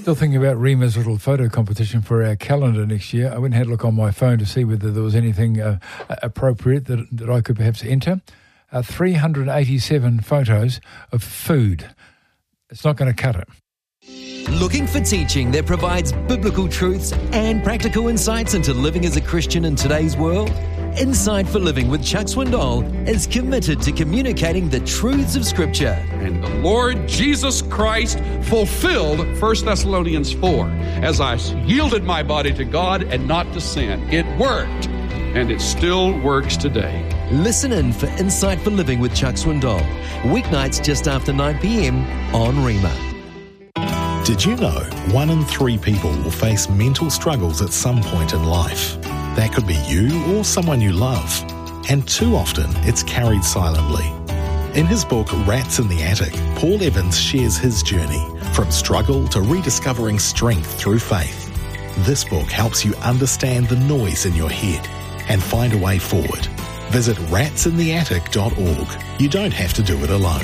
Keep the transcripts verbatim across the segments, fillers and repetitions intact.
Still thinking about Rima's little photo competition for our calendar next year. I went and had a look on my phone to see whether there was anything uh, appropriate that, that I could perhaps enter. Uh, three hundred eighty-seven photos of food. It's not going to cut it. Looking for teaching that provides biblical truths and practical insights into living as a Christian in today's world? Insight for Living with Chuck Swindoll is committed to communicating the truths of Scripture. And the Lord Jesus Christ fulfilled First Thessalonians four. As I yielded my body to God and not to sin, it worked, and it still works today. Listen in for Insight for Living with Chuck Swindoll, weeknights just after nine p.m. on Rima. Did you know one in three people will face mental struggles at some point in life? That could be you or someone you love. And too often, it's carried silently. In his book, Rats in the Attic, Paul Evans shares his journey from struggle to rediscovering strength through faith. This book helps you understand the noise in your head and find a way forward. Visit rats in the attic dot org. You don't have to do it alone.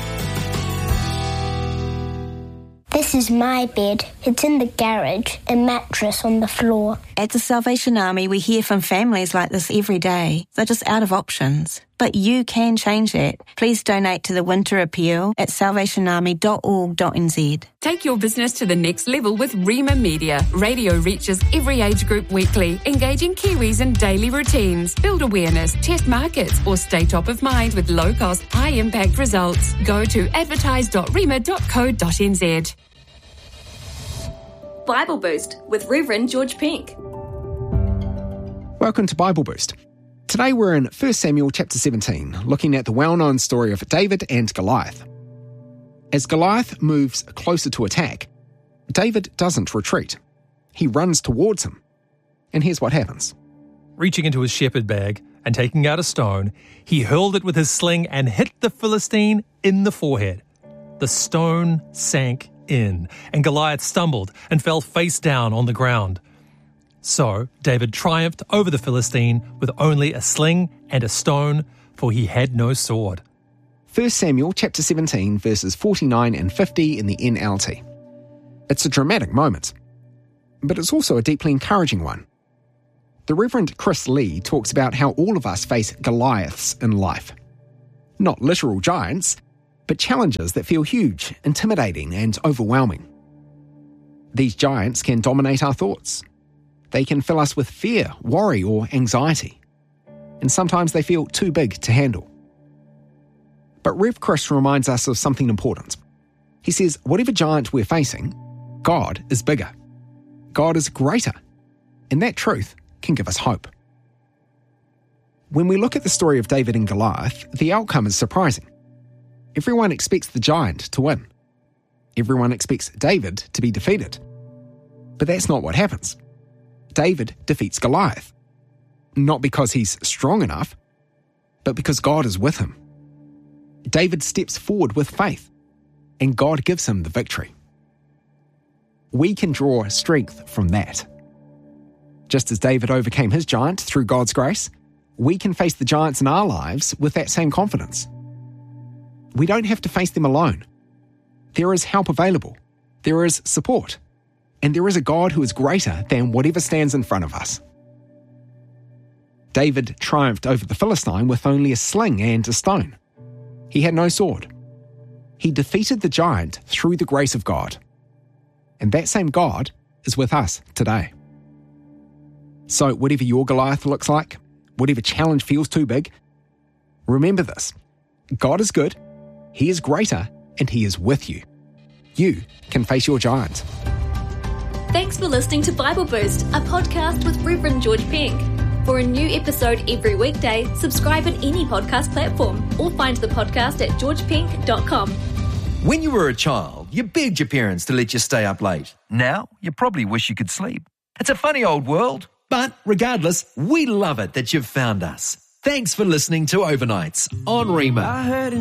This is my bed. It's in the garage, a mattress on the floor. At the Salvation Army, we hear from families like this every day. They're just out of options. But you can change that. Please donate to the Winter Appeal at salvation army dot org dot n z. Take your business to the next level with Rima Media. Radio reaches every age group weekly, engaging Kiwis in daily routines. Build awareness, test markets, or stay top of mind with low-cost, high-impact results. Go to advertise dot rima dot co dot n z. Bible Boost with Reverend George Pink. Welcome to Bible Boost. Today we're in First Samuel chapter seventeen, looking at the well-known story of David and Goliath. As Goliath moves closer to attack, David doesn't retreat. He runs towards him. And here's what happens. Reaching into his shepherd bag and taking out a stone, he hurled it with his sling and hit the Philistine in the forehead. The stone sank in, and Goliath stumbled and fell face down on the ground. So David triumphed over the Philistine with only a sling and a stone, for he had no sword. First Samuel chapter seventeen, verses forty-nine and fifty in the N L T. It's a dramatic moment, but it's also a deeply encouraging one. The Reverend Chris Lee talks about how all of us face Goliaths in life. Not literal giants, but challenges that feel huge, intimidating, and overwhelming. These giants can dominate our thoughts. They can fill us with fear, worry, or anxiety. And sometimes they feel too big to handle. But Rev Chris reminds us of something important. He says, whatever giant we're facing, God is bigger. God is greater. And that truth can give us hope. When we look at the story of David and Goliath, the outcome is surprising. Everyone expects the giant to win. Everyone expects David to be defeated. But that's not what happens. David defeats Goliath. Not because he's strong enough, but because God is with him. David steps forward with faith, and God gives him the victory. We can draw strength from that. Just as David overcame his giant through God's grace, we can face the giants in our lives with that same confidence. We don't have to face them alone. There is help available. There is support. And there is a God who is greater than whatever stands in front of us. David triumphed over the Philistine with only a sling and a stone. He had no sword. He defeated the giant through the grace of God. And that same God is with us today. So whatever your Goliath looks like, whatever challenge feels too big, remember this. God is good, He is greater, and He is with you. You can face your giant. Thanks for listening to Bible Boost, a podcast with Reverend George Pink. For a new episode every weekday, subscribe at any podcast platform or find the podcast at george pink dot com. When you were a child, you begged your parents to let you stay up late. Now, you probably wish you could sleep. It's a funny old world, but regardless, we love it that you've found us. Thanks for listening to Overnights on Rima.